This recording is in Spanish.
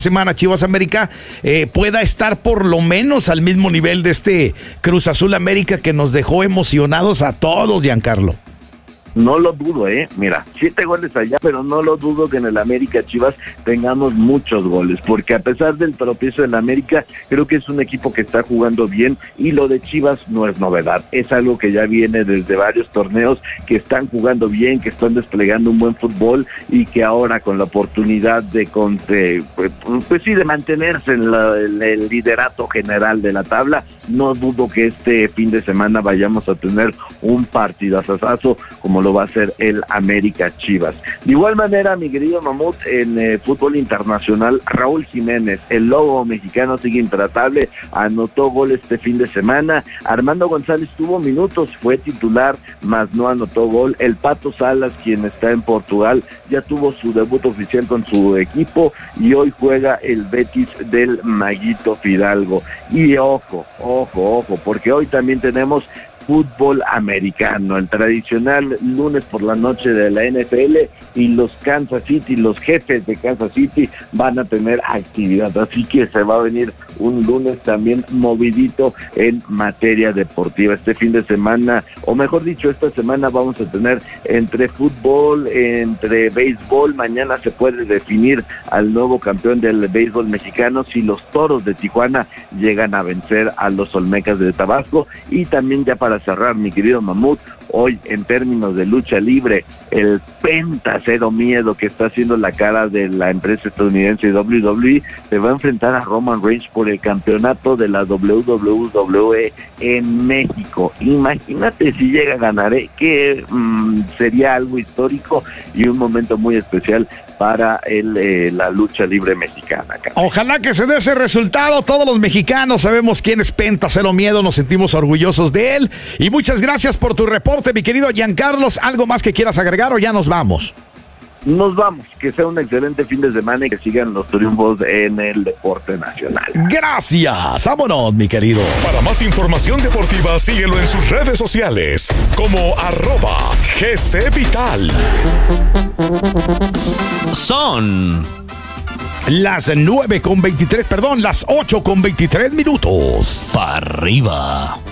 semana Chivas América pueda estar por lo menos al mismo nivel de este Cruz Azul América que nos dejó emocionados a todos, Giancarlo. No lo dudo, mira, 7 goles allá, pero no lo dudo que en el América Chivas tengamos muchos goles, porque a pesar del tropiezo del América, creo que es un equipo que está jugando bien, y lo de Chivas no es novedad, es algo que ya viene desde varios torneos, que están jugando bien, que están desplegando un buen fútbol, y que ahora con la oportunidad de mantenerse en el liderato general de la tabla, no dudo que este fin de semana vayamos a tener un partidazazo como lo va a ser el América Chivas. De igual manera, mi querido Mamut, en fútbol internacional, Raúl Jiménez, el lobo mexicano, sigue intratable, anotó gol este fin de semana. Armando González tuvo minutos, fue titular, mas no anotó gol. El Pato Salas, quien está en Portugal, ya tuvo su debut oficial con su equipo y hoy juega el Betis del Maguito Fidalgo. Y ojo, porque hoy también tenemos fútbol americano, el tradicional lunes por la noche de la NFL, y los Kansas City, los jefes de Kansas City van a tener actividad, así que se va a venir un lunes también movidito en materia deportiva. Este fin de semana, o mejor dicho, esta semana vamos a tener entre fútbol, entre béisbol. Mañana se puede definir al nuevo campeón del béisbol mexicano si los Toros de Tijuana llegan a vencer a los Olmecas de Tabasco. Y también, ya para cerrar, mi querido Mamut, hoy en términos de lucha libre, el Penta Cero Miedo, que está haciendo la cara de la empresa estadounidense WWE, se va a enfrentar a Roman Reigns por el campeonato de la WWE en México. Imagínate si llega a ganar, que sería algo histórico y un momento muy especial para la lucha libre mexicana. Ojalá que se dé ese resultado. Todos los mexicanos sabemos quién es Penta Cero Miedo, nos sentimos orgullosos de él. Y muchas gracias por tu reporte, mi querido Giancarlos. ¿Algo más que quieras agregar o ya nos vamos? Nos vamos, que sea un excelente fin de semana y que sigan los triunfos en el deporte nacional. Gracias, vámonos, mi querido. Para más información deportiva, síguelo en sus redes sociales como @GCVital. Son las 9:23, las 8:23 minutos. Para arriba.